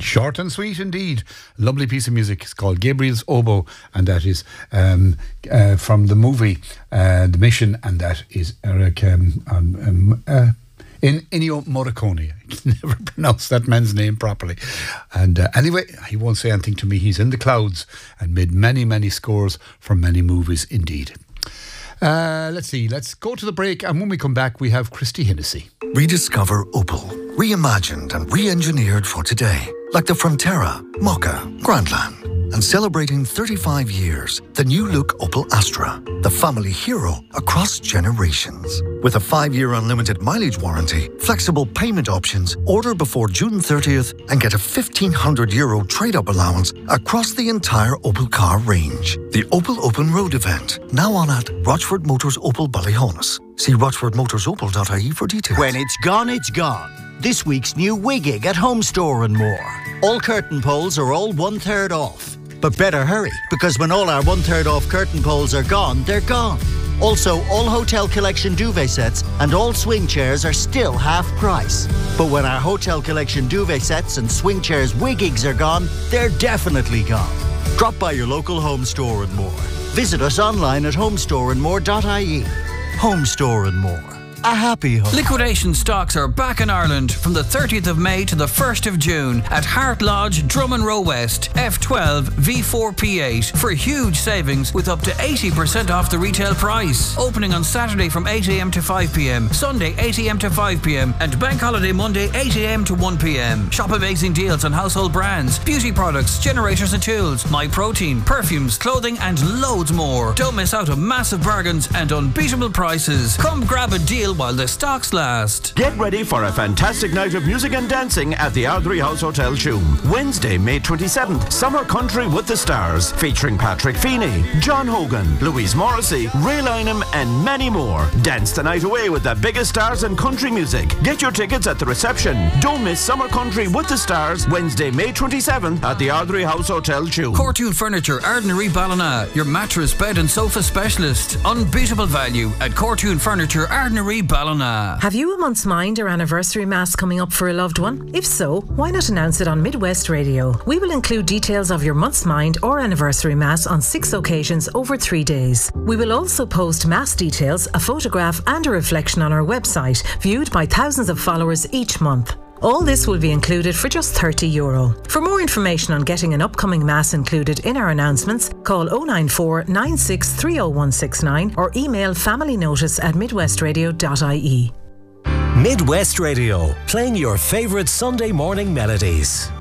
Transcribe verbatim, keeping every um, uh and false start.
Short and sweet indeed. Lovely piece of music. It's called Gabriel's Oboe, and that is um, uh, from the movie uh, The Mission, and that is Eric um, um, uh, in Ennio Morricone. I can never pronounce that man's name properly. And uh, anyway, he won't say anything to me. He's in the clouds and made many, many scores for many movies indeed. Uh, let's see, let's go to the break, and when we come back we have Christy Hennessy. Rediscover Opel, reimagined and re-engineered for today, like the Frontera, Mokka, Grandland. And celebrating thirty-five years, the new look Opel Astra, the family hero across generations. With a five-year unlimited mileage warranty, flexible payment options, order before June thirtieth and get a fifteen hundred euro trade-up allowance across the entire Opel car range. The Opel Open Road event, now on at Rochford Motors Opel Ballyhonus. See rochford motors opel dot I E for details. When it's gone, it's gone. This week's new Wiggig at Home Store and More. All curtain poles are all one-third off. But better hurry, because when all our one-third off curtain poles are gone, they're gone. Also, all Hotel Collection duvet sets and all swing chairs are still half price. But when our Hotel Collection duvet sets and swing chairs Wiggigs are gone, they're definitely gone. Drop by your local Home Store and More. Visit us online at home store and more dot I E. Home Store and More. A happy home. Liquidation stocks are back in Ireland from the thirtieth of May to the first of June at Hart Lodge, Drummond Row West, F twelve V four P eight for huge savings with up to eighty percent off the retail price. Opening on Saturday from eight a m to five p m, Sunday eight a m to five p m and Bank Holiday Monday eight a m to one p m. Shop amazing deals on household brands, beauty products, generators and tools, My Protein, perfumes, clothing and loads more. Don't miss out on massive bargains and unbeatable prices. Come grab a deal while the stocks last. Get ready for a fantastic night of music and dancing at the Ardrey House Hotel Tuam. Wednesday, May twenty-seventh, Summer Country with the Stars, featuring Patrick Feeney, John Hogan, Louise Morrissey, Ray Lynham and many more. Dance the night away with the biggest stars in country music. Get your tickets at the reception. Don't miss Summer Country with the Stars, Wednesday, May twenty-seventh at the Ardrey House Hotel Tuam. Cortoon Furniture, Ardnary Ballina, your mattress, bed and sofa specialist. Unbeatable value at Cortoon Furniture, Ardnary Ballina. Have you a month's mind or anniversary mass coming up for a loved one? If so, why not announce it on Midwest Radio? We will include details of your month's mind or anniversary mass on six occasions over three days. We will also post mass details, a photograph and a reflection on our website, viewed by thousands of followers each month. All this will be included for just thirty euro. For more information on getting an upcoming mass included in our announcements, call oh nine four, nine six three oh one six nine or email familynotice at midwestradio dot I E. Midwest Radio, playing your favourite Sunday morning melodies.